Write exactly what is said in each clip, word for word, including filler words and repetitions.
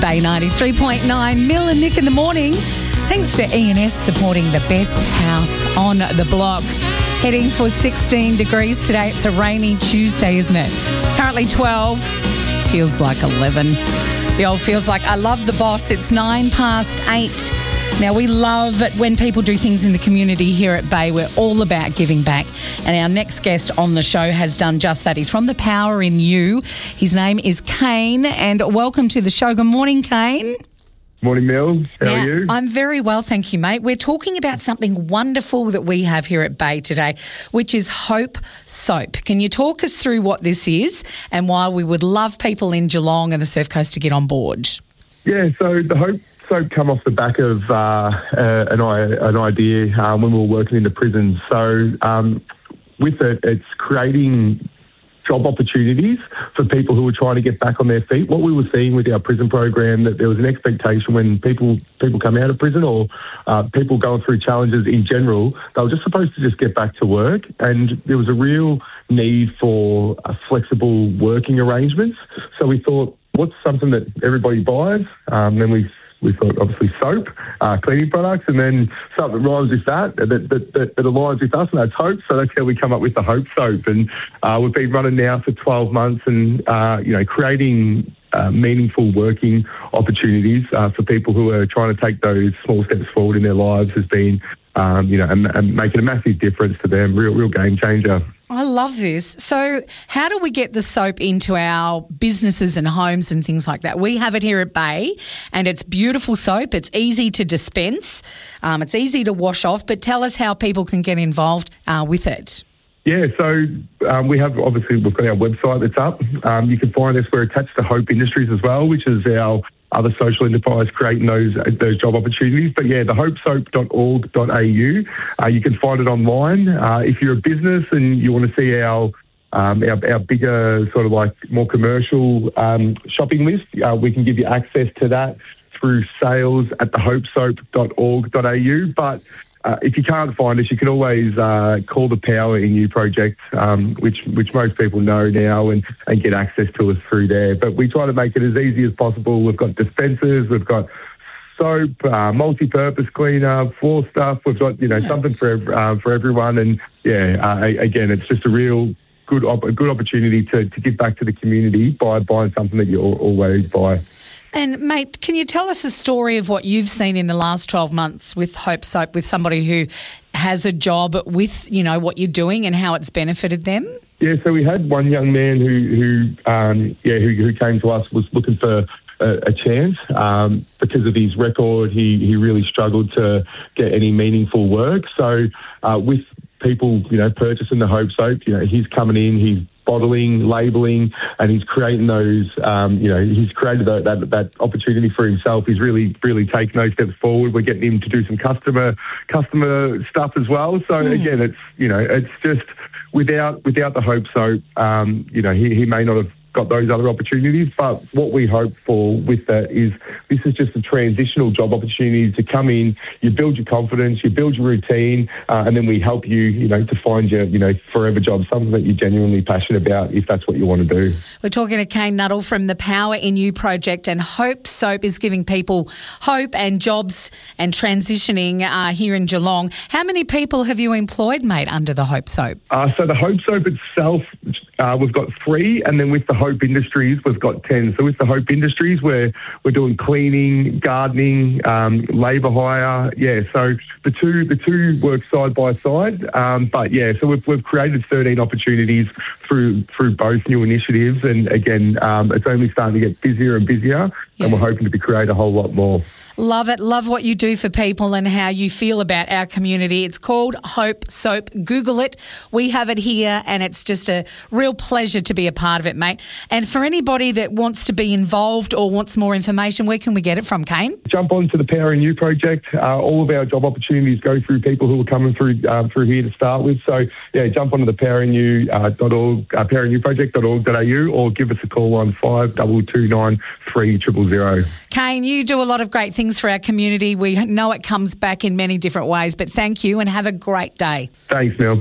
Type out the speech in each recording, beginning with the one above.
Bay ninety-three point nine, Mill and Nick in the morning. Thanks to E and S supporting the best house on the block. Heading for sixteen degrees today. It's a rainy Tuesday, isn't it? Currently twelve. Feels like eleven. The old feels like I love the boss. It's nine past eight. Now, we love it when people do things in the community here at Bay. We're all about giving back. And our next guest on the show has done just that. He's from The Power in You. His name is Kane. And welcome to the show. Good morning, Kane. Morning, Mel. How now, are you? I'm very well, thank you, mate. We're talking about something wonderful that we have here at Bay today, which is Hope Soap. Can you talk us through what this is and why we would love people in Geelong and the Surf Coast to get on board? Yeah, so the Hope Soap come off the back of uh, uh, an, an idea um, when we were working in the prison. So um, with it, it's creating job opportunities for people who are trying to get back on their feet. What we were seeing with our prison program, that there was an expectation when people people come out of prison or uh, people going through challenges in general, they were just supposed to just get back to work. And there was a real need for uh, flexible working arrangements. So we thought, what's something that everybody buys? Um, then we We thought, obviously, soap, uh, cleaning products, and then something that rhymes with that, that, that, that, that aligns with us, and that's Hope. So that's how we come up with the Hope Soap. And uh, we've been running now for twelve months and, uh, you know, creating uh, meaningful working opportunities uh, for people who are trying to take those small steps forward in their lives has been, um, you know, and, and making a massive difference to them, real, real game changer. I love this. So how do we get the soap into our businesses and homes and things like that? We have it here at Bay and it's beautiful soap. It's easy to dispense. Um, it's easy to wash off, but tell us how people can get involved uh, with it. Yeah, so um, we have, obviously, we've got our website that's up. Um, you can find us, we're attached to Hope Industries as well, which is our other social enterprise creating those those job opportunities. But yeah, the hope soap dot org dot a u. Uh, you can find it online. Uh, if you're a business and you want to see our um, our, our bigger sort of like more commercial um, shopping list, uh, we can give you access to that through sales at the hope soap dot org dot a u. But Uh, if you can't find us, you can always uh, call the Power in You project, um, which which most people know now, and, and get access to us through there. But we try to make it as easy as possible. We've got dispensers, we've got soap, uh, multi-purpose cleaner, floor stuff. We've got you know yeah. something for uh, for everyone. And yeah, uh, again, it's just a real good op- a good opportunity to, to give back to the community by buying something that you always buy. And, mate, can you tell us a story of what you've seen in the last twelve months with Hope Soap, with somebody who has a job with, you know, what you're doing and how it's benefited them? Yeah, so we had one young man who, who um, yeah, who, who came to us, was looking for a, a chance. Um, because of his record, he, he really struggled to get any meaningful work. So uh, with people, you know, purchasing the Hope Soap, you know, he's coming in, he's bottling, labelling, and he's creating those, um, you know, he's created that, that that opportunity for himself. He's really, really taken those steps forward. We're getting him to do some customer customer stuff as well. So mm. again, it's, you know, it's just without without the Hope Soap, um, you know, he, he may not have got those other opportunities, but what we hope for with that is this is just a transitional job opportunity to come in, you build your confidence, you build your routine, uh, and then we help you, you know, to find your, you know, forever job, something that you're genuinely passionate about if that's what you want to do. We're talking to Kane Nuttall from the Power in You project, and Hope Soap is giving people hope and jobs and transitioning uh, here in Geelong. How many people have you employed, mate, under the Hope Soap? Uh, so the Hope Soap itself, uh, we've got three, and then with the Hope Industries, we've got ten. So with the Hope Industries, we're we're doing cleaning, gardening, um, labour hire. Yeah, so the two the two work side by side. Um, but yeah, so we've we've created thirteen opportunities through through both new initiatives, and again, um, it's only starting to get busier and busier, yeah. and we're hoping to be create a whole lot more. Love it. Love what you do for people and how you feel about our community. It's called Hope Soap. Google it. We have it here, and it's just a real pleasure to be a part of it, mate. And for anybody that wants to be involved or wants more information, where can we get it from, Kane? Jump on to the Power in You project. Uh, all of our job opportunities go through people who are coming through um, through here to start with. So, yeah, jump onto the power in you dot org, uh, power in you project dot org dot a u, or give us a call on five two two nine three zero zero zero. Kane, you do a lot of great things for our community. We know it comes back in many different ways, but thank you and have a great day. Thanks, Mel.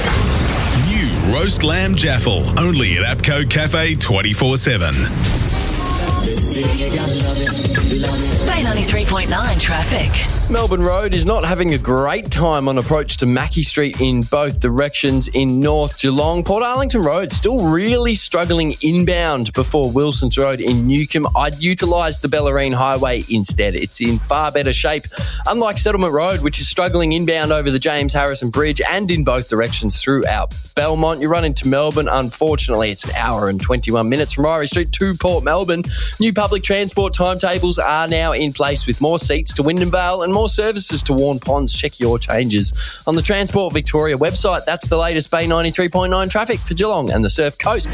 New roast lamb jaffle, only at APCO Cafe twenty-four seven. Bay ninety-three point nine traffic. Melbourne Road is not having a great time on approach to Mackie Street in both directions in North Geelong. Port Arlington Road still really struggling inbound before Wilsons Road in Newcomb. I'd utilise the Bellarine Highway instead. It's in far better shape. Unlike Settlement Road, which is struggling inbound over the James Harrison Bridge and in both directions throughout Belmont. You run into Melbourne, unfortunately, it's an hour and twenty-one minutes from Ryrie Street to Port Melbourne. New public transport timetables are now in place with more seats to Wyndham Vale and more services to Warn Ponds. Check your changes on the Transport Victoria website. That's the latest Bay ninety-three point nine traffic for Geelong and the Surf Coast.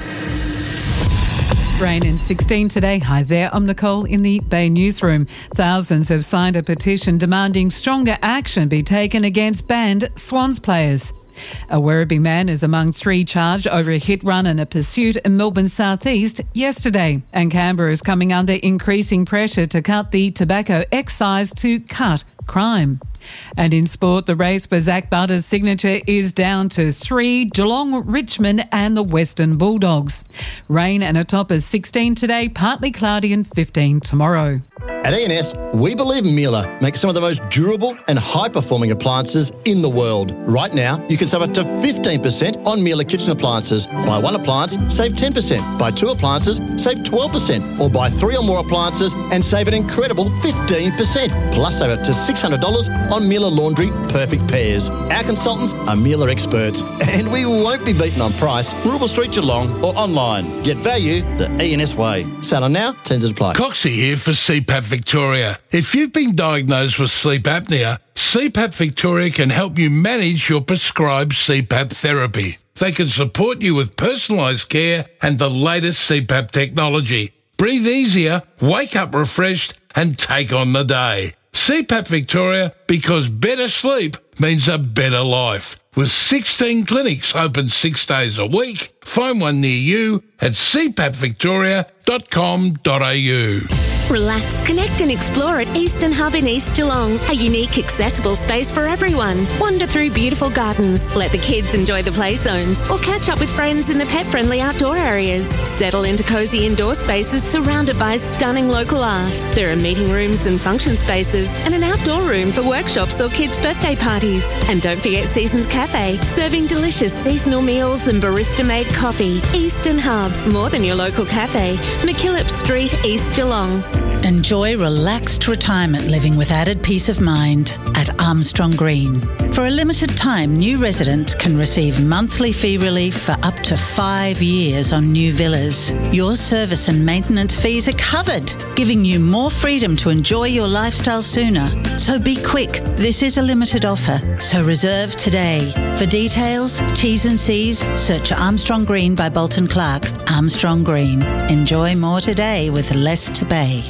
Rain and sixteen today. Hi there, I'm Nicole in the Bay Newsroom. Thousands have signed a petition demanding stronger action be taken against banned Swans players. A Werribee man is among three charged over a hit run and a pursuit in Melbourne South East yesterday. And Canberra is coming under increasing pressure to cut the tobacco excise to cut crime. And in sport, the race for Zach Butter's signature is down to three: Geelong, Richmond and the Western Bulldogs. Rain and a top of sixteen today, partly cloudy and fifteen tomorrow. At E and S, we believe Miele makes some of the most durable and high-performing appliances in the world. Right now, you can save up to fifteen percent on Miele kitchen appliances. Buy one appliance, save ten percent. Buy two appliances, save twelve percent. Or buy three or more appliances and save an incredible fifteen percent. Plus, save up to six hundred dollars on Miele Laundry Perfect Pairs. Our consultants are Miele experts, and we won't be beaten on price. Rubble Street, Geelong, or online. Get value the E and S way. Sale on now, terms and apply. Coxie here for C PAP Victoria. If you've been diagnosed with sleep apnea, C PAP Victoria can help you manage your prescribed C PAP therapy. They can support you with personalised care and the latest C PAP technology. Breathe easier, wake up refreshed, and take on the day. C PAP Victoria, because better sleep means a better life. With sixteen clinics open six days a week, find one near you at c pap victoria dot com dot a u. Relax, connect and explore at Eastern Hub in East Geelong. A unique, accessible space for everyone. Wander through beautiful gardens, let the kids enjoy the play zones, or catch up with friends in the pet-friendly outdoor areas. Settle into cosy indoor spaces surrounded by stunning local art. There are meeting rooms and function spaces, and an outdoor room for workshops or kids' birthday parties. And don't forget Seasons Cafe, serving delicious seasonal meals and barista-made coffee. Eastern Hub, more than your local cafe. McKillop Street, East Geelong. Enjoy relaxed retirement living with added peace of mind at Armstrong Green. For a limited time, new residents can receive monthly fee relief for up to five years on new villas. Your service and maintenance fees are covered, giving you more freedom to enjoy your lifestyle sooner. So be quick. This is a limited offer, so reserve today. For details, T's and C's, search Armstrong Green by Bolton Clark. Armstrong Green. Enjoy more today with less to pay.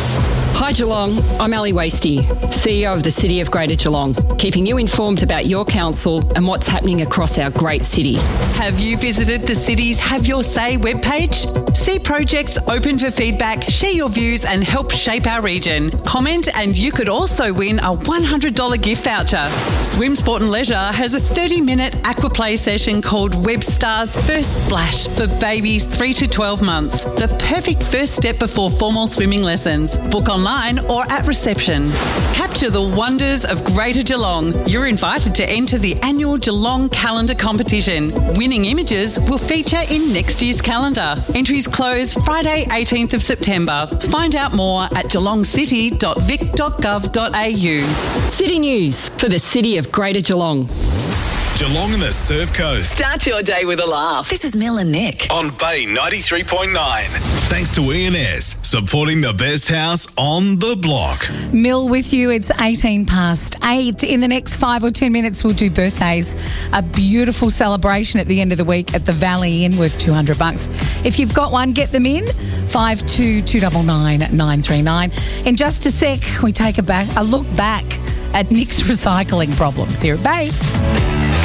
Hi Geelong, I'm Ali Wasty, C E O of the City of Greater Geelong, keeping you informed about your council and what's happening across our great city. Have you visited the city's Have Your Say webpage? See projects open for feedback, share your views and help shape our region. Comment and you could also win a one hundred dollars gift voucher. Swim Sport and Leisure has a thirty minute aquaplay session called Webstar's First Splash for babies three to twelve months. The perfect first step before formal swimming lessons. Book online or at reception. Capture the wonders of Greater Geelong. You're invited to enter the annual Geelong Calendar competition. Winning images will feature in next year's calendar. Entries close Friday eighteenth of September. Find out more at geelong city dot vic dot gov dot a u. City News for the City of Greater Geelong. Geelong and the Surf Coast. Start your day with a laugh. This is Mel and Nick. On Bay ninety-three point nine. Thanks to E and S, supporting the best house on the block. Mill with you. It's eighteen past eight. In the next five or ten minutes, we'll do birthdays. A beautiful celebration at the end of the week at the Valley Inn worth two hundred bucks. If you've got one, get them in. five two two nine nine nine three nine. In just a sec, we take a, back, a look back at Nick's recycling problems here at Bay.